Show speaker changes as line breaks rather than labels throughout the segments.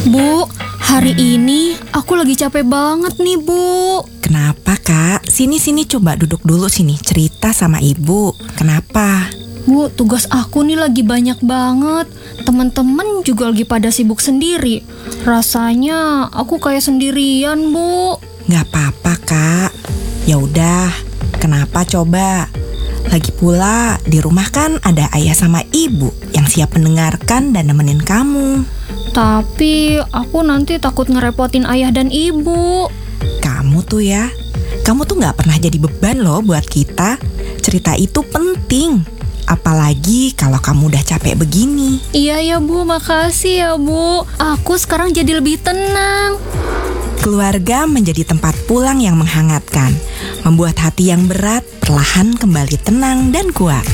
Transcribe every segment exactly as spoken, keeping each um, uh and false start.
Bu, hari ini aku lagi capek banget nih, Bu.
Kenapa, Kak? Sini-sini coba duduk dulu sini, cerita sama Ibu. Kenapa?
Bu, tugas aku nih lagi banyak banget. Teman-teman juga lagi pada sibuk sendiri. Rasanya aku kayak sendirian, Bu.
Gak apa-apa, Kak. Ya udah, kenapa coba? Lagi pula di rumah kan ada ayah sama ibu yang siap mendengarkan dan nemenin kamu.
Tapi aku nanti takut ngerepotin ayah dan ibu.
Kamu tuh ya, kamu tuh gak pernah jadi beban loh buat kita. Cerita itu penting, apalagi kalau kamu udah capek begini.
Iya ya Bu, makasih ya Bu. Aku sekarang jadi lebih tenang.
Keluarga menjadi tempat pulang yang menghangatkan, membuat hati yang berat perlahan kembali tenang dan kuat.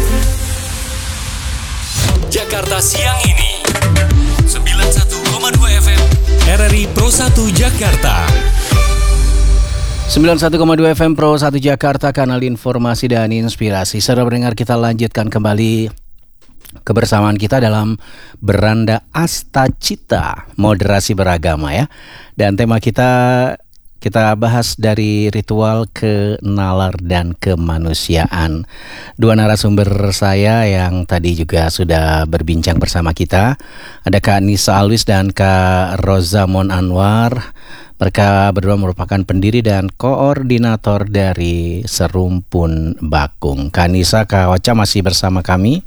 Jakarta siang ini sembilan puluh satu koma dua F M R R I Pro satu Jakarta.
sembilan puluh satu koma dua F M Pro satu Jakarta, kanal informasi dan inspirasi. Saudara pendengar, kita lanjutkan kembali kebersamaan kita dalam Beranda Astacita, moderasi beragama ya. Dan tema kita kita bahas dari ritual ke nalar dan kemanusiaan. Dua narasumber saya yang tadi juga sudah berbincang bersama kita, ada Kak Nisa Alwis dan Kak Rozamon Anwar. Mereka berdua merupakan pendiri dan koordinator dari Serumpun Bakung. Kak Nisa, Kak Ocha masih bersama kami?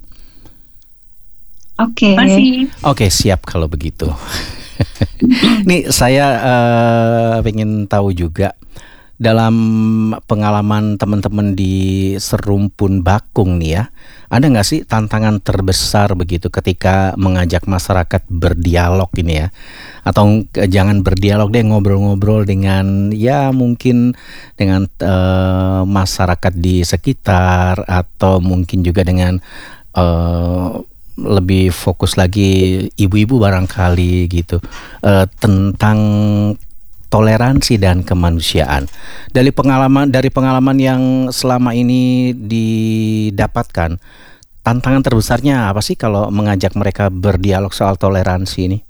Oke.
Masih.
Oke, siap kalau begitu. Nih saya uh, pengen tahu juga, dalam pengalaman teman-teman di Serumpun Bakung nih ya, ada nggak sih tantangan terbesar begitu ketika mengajak masyarakat berdialog ini ya? Atau uh, jangan berdialog deh, ngobrol-ngobrol dengan ya mungkin dengan uh, masyarakat di sekitar, atau mungkin juga dengan uh, lebih fokus lagi ibu-ibu barangkali gitu, uh, tentang toleransi dan kemanusiaan. Dari pengalaman dari pengalaman yang selama ini didapatkan, tantangan terbesarnya apa sih kalau mengajak mereka berdialog soal toleransi ini?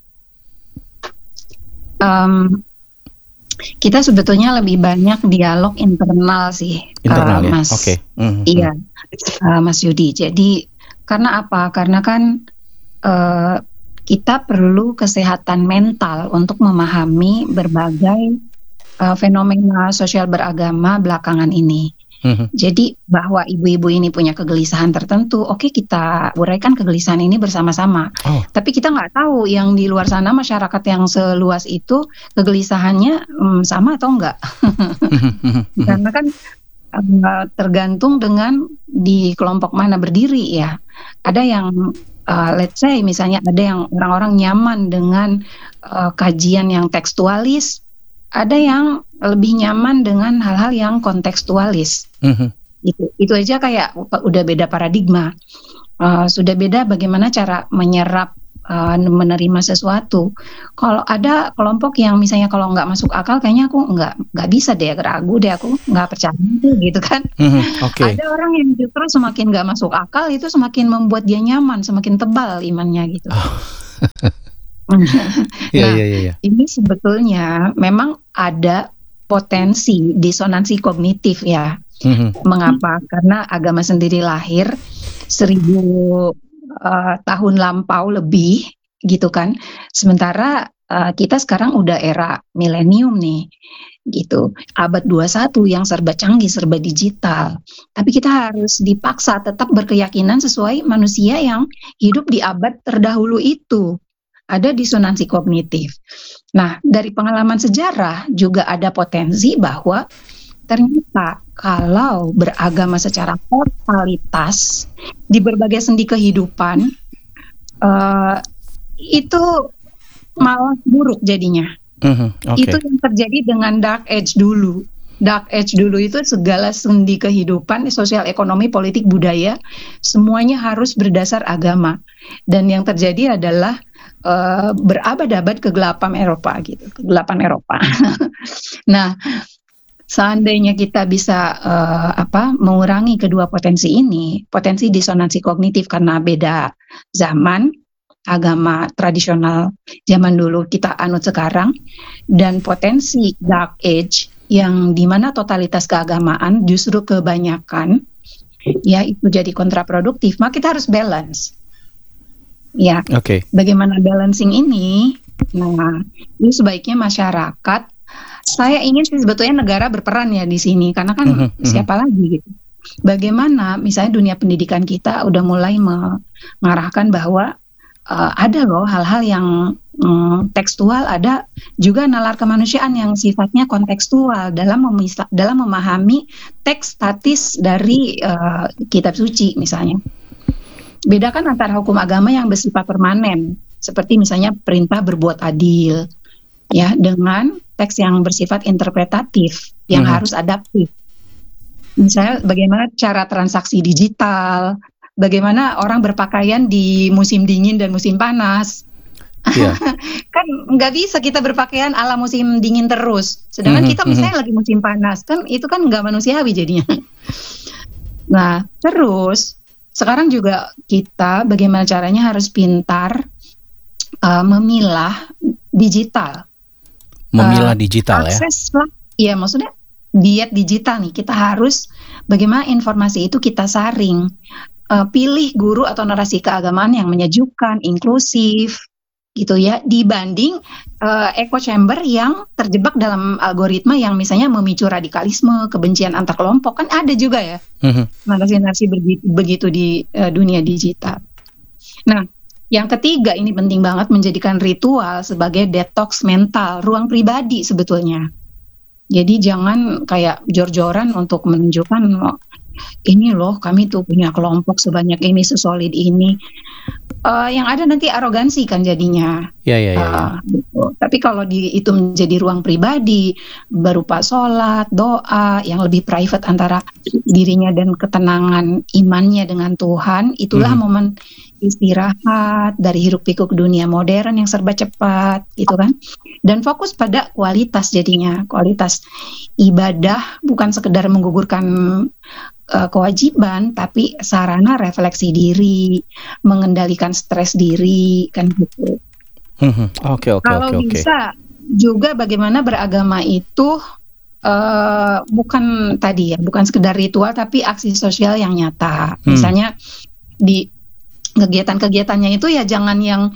Um, kita sebetulnya lebih banyak dialog internal sih,
Internal
uh,
ya?
Mas.
Oke. Okay. Mm-hmm. Iya,
uh, Mas Yudi. Jadi karena apa? Karena kan uh, kita perlu kesehatan mental untuk memahami berbagai uh, fenomena sosial beragama belakangan ini. Mm-hmm. Jadi bahwa ibu-ibu ini punya kegelisahan tertentu, oke okay, kita uraikan kegelisahan ini bersama-sama. Oh. Tapi kita nggak tahu yang di luar sana, masyarakat yang seluas itu kegelisahannya um, sama atau enggak. Mm-hmm. Karena kan uh, tergantung dengan di kelompok mana berdiri ya. Ada yang uh, let's say misalnya ada yang orang-orang nyaman dengan uh, kajian yang tekstualis, ada yang lebih nyaman dengan hal-hal yang kontekstualis. Mm-hmm. Itu itu aja kayak udah beda paradigma, uh, sudah beda bagaimana cara menyerap uh, menerima sesuatu. Kalau ada kelompok yang misalnya kalau nggak masuk akal, kayaknya aku nggak nggak bisa deh, ragu deh, aku nggak percaya gitu kan. Mm-hmm. Okay. Ada orang yang justru semakin nggak masuk akal itu semakin membuat dia nyaman, semakin tebal imannya gitu. Oh. Nah, yeah, yeah, yeah. Ini sebetulnya memang ada potensi disonansi kognitif ya. Mm-hmm. Mengapa? Karena agama sendiri lahir seribu uh, tahun lampau lebih gitu kan. Sementara uh, kita sekarang udah era milenium nih gitu. Abad dua puluh satu yang serba canggih, serba digital. Tapi kita harus dipaksa tetap berkeyakinan sesuai manusia yang hidup di abad terdahulu itu. Ada disonansi kognitif. Nah, dari pengalaman sejarah juga ada potensi bahwa ternyata kalau beragama secara totalitas di berbagai sendi kehidupan, uh, itu malah buruk jadinya. Mm-hmm, okay. Itu yang terjadi dengan Dark Age dulu. Dark Age dulu itu segala sendi kehidupan, sosial, ekonomi, politik, budaya, semuanya harus berdasar agama. Dan yang terjadi adalah Uh, berabad-abad kegelapan Eropa gitu, kegelapan Eropa. Nah, seandainya kita bisa uh, apa mengurangi kedua potensi ini, potensi disonansi kognitif karena beda zaman, agama tradisional zaman dulu kita anut sekarang, dan potensi dark age yang dimana totalitas keagamaan justru kebanyakan, ya itu jadi kontraproduktif. Maka kita harus balance. Ya,
Oke.
bagaimana balancing ini? Nah, ini sebaiknya masyarakat. Saya ingin sih sebetulnya negara berperan ya di sini, karena kan
Mhm, mhm.
siapa lagi gitu. Bagaimana misalnya dunia pendidikan kita udah mulai mengarahkan bahwa uh, ada loh hal-hal yang mm, tekstual, ada juga nalar kemanusiaan yang sifatnya kontekstual dalam memisa- dalam memahami teks statis dari uh, kitab suci misalnya. Bedakan antara hukum agama yang bersifat permanen, seperti misalnya perintah berbuat adil, ya, dengan teks yang bersifat interpretatif, yang
Mhm.
harus adaptif. Misalnya bagaimana cara transaksi digital, bagaimana orang berpakaian di musim dingin dan musim panas.
Iya.
Kan nggak bisa kita berpakaian ala musim dingin terus, sedangkan
Mhm,
kita
mhm.
misalnya lagi musim panas, kan itu kan nggak manusiawi jadinya. Nah, terus sekarang juga kita bagaimana caranya harus pintar uh, memilah digital.
Memilah
Uh,
digital ya.
akses lah, ya maksudnya diet digital nih, kita harus bagaimana informasi itu kita saring. Uh, pilih guru atau narasi keagamaan yang menyejukkan, inklusif, gitu ya, dibanding uh, echo chamber yang terjebak dalam algoritma yang misalnya memicu radikalisme, kebencian antar kelompok, kan ada juga ya
Mhm.
narasi-narasi begitu, begitu di uh, dunia digital. Nah, yang ketiga ini penting banget, menjadikan ritual sebagai detox mental, ruang pribadi sebetulnya. Jadi jangan kayak jor-joran untuk menunjukkan, oh, ini loh kami tuh punya kelompok sebanyak ini, sesolid ini. Uh, yang ada nanti arogansi kan jadinya.
Ya, ya, ya, ya.
Uh, gitu. Tapi kalau di, itu menjadi ruang pribadi, berupa sholat, doa, yang lebih private antara dirinya dan ketenangan imannya dengan Tuhan, itulah
Mhm.
momen istirahat dari hiruk pikuk dunia modern yang serba cepat, gitu kan. Dan fokus pada kualitas jadinya, kualitas ibadah bukan sekedar menggugurkan uh, kewajiban, tapi sarana refleksi diri, mengendalikan stres diri, kan gitu.
Mhm. Oke, oke,
Kalau
oke, oke.
bisa juga bagaimana beragama itu uh, bukan tadi ya, bukan sekedar ritual, tapi aksi sosial yang nyata.
Hmm.
Misalnya di kegiatan-kegiatannya itu ya jangan yang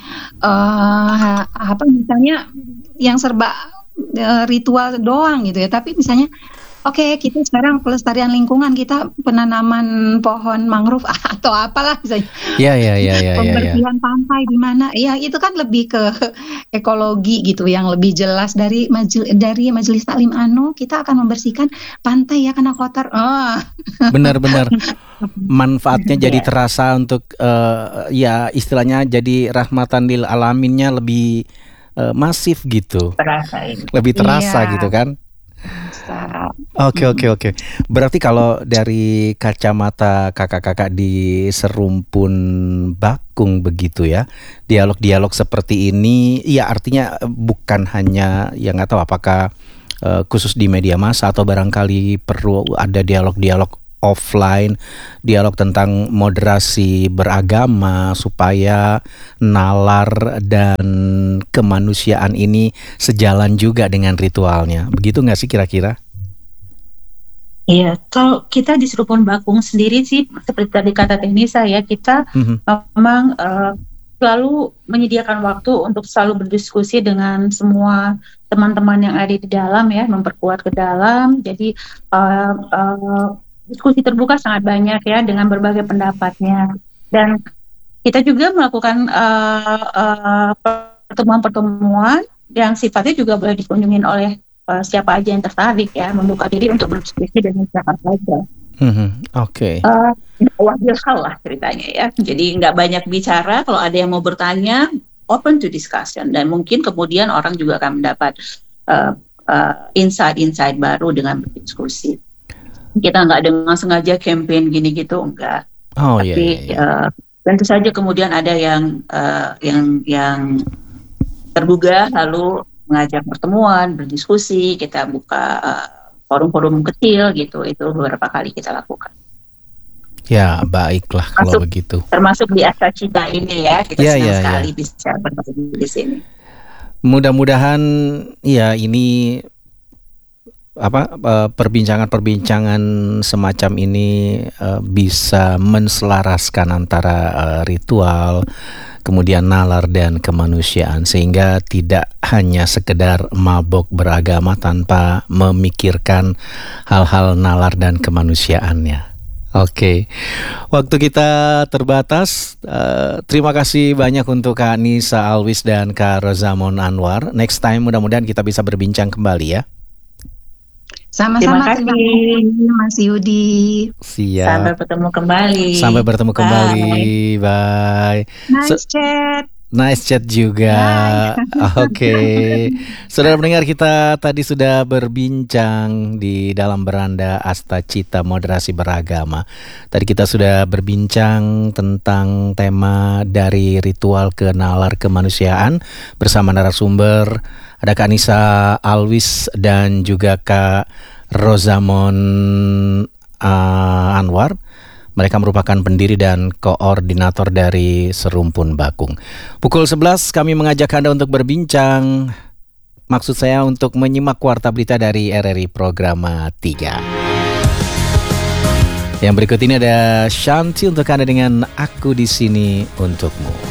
uh, apa misalnya yang serba uh, ritual doang gitu ya, tapi misalnya oke, kita sekarang pelestarian lingkungan, kita penanaman pohon mangrove atau apalah misalnya.
Ya, ya, ya, ya, ya, ya.
Pembersihan pantai di mana? Ya, itu kan lebih ke ekologi gitu, yang lebih jelas dari majel, dari Majelis Taklim A N U, kita akan membersihkan pantai ya karena kotor. Oh.
Benar-benar manfaatnya jadi
Ya.
terasa untuk eh, ya istilahnya jadi rahmatan lil alaminnya lebih eh, masif gitu.
Terasa ini.
Lebih terasa
Iya.
gitu kan.
Terasa.
Oke, oke, oke. Berarti kalau dari kacamata kakak-kakak di serumpun Bakung begitu ya, dialog-dialog seperti ini, ya artinya eh, bukan hanya, ya nggak tahu apakah eh, khusus di media massa atau barangkali perlu ada dialog-dialog offline, dialog tentang moderasi beragama supaya nalar dan kemanusiaan ini sejalan juga dengan ritualnya. Begitu nggak sih kira-kira?
Iya, kalau kita di Serupun Bakung sendiri sih seperti tadi kata Tenisa ya, kita
Mhm.
memang uh, selalu menyediakan waktu untuk selalu berdiskusi dengan semua teman-teman yang ada di dalam ya, memperkuat ke dalam. Jadi uh, uh, diskusi terbuka sangat banyak ya dengan berbagai pendapatnya. Dan kita juga melakukan uh, uh, pertemuan-pertemuan yang sifatnya juga boleh dikunjungin oleh Uh, siapa aja yang tertarik ya, membuka diri untuk berdiskusi dengan siapa saja.
Mhm. Oke.
Uh, wajib hal lah ceritanya ya. Jadi nggak banyak bicara. Kalau ada yang mau bertanya, open to discussion, dan mungkin kemudian orang juga akan mendapat uh, uh, insight-insight baru dengan berdiskusi. Kita nggak dengan sengaja campaign gini gitu, enggak.
Oh iya.
Tapi
iya, iya.
uh, tentu saja kemudian ada yang uh, yang yang tergugah lalu mengajak pertemuan, berdiskusi, kita buka uh, forum-forum kecil gitu, itu beberapa kali kita lakukan.
Ya, baiklah kalau
Masuk.
begitu.
Termasuk di Asta Cita ini ya, kita
Ya,
senang
ya,
sekali
ya.
bisa berbagi di sini.
Mudah-mudahan ya ini apa eh, perbincangan-perbincangan semacam ini eh, bisa menselaraskan antara eh, ritual, kemudian nalar dan kemanusiaan, sehingga tidak hanya sekedar mabok beragama tanpa memikirkan hal-hal nalar dan kemanusiaannya. Oke, waktu kita terbatas. Uh, terima kasih banyak untuk Kak Nisa Alwis dan Kak Rosamond Anwar. Next time mudah-mudahan kita bisa berbincang kembali ya.
Sama-sama,
Terima
terima
kasih.
kasih Mas Yudi.
Siap.
Sampai bertemu kembali.
Sampai bertemu
Bye.
kembali. Bye.
Nice
So-
chat.
Nice chat juga. Oke. Saudara pendengar, kita tadi sudah berbincang di dalam beranda Asta Cita Moderasi Beragama. Tadi kita sudah berbincang tentang tema dari ritual ke nalar kemanusiaan bersama narasumber. Ada Kak Nisa Alwis dan juga Kak Rosamond uh, Anwar. Mereka merupakan pendiri dan koordinator dari Serumpun Bakung. Pukul sebelas kami mengajak Anda untuk berbincang. Maksud saya untuk menyimak Warta Berita dari R R I Programa tiga. Yang berikut ini ada Shanti untuk Anda dengan Aku di Sini Untukmu.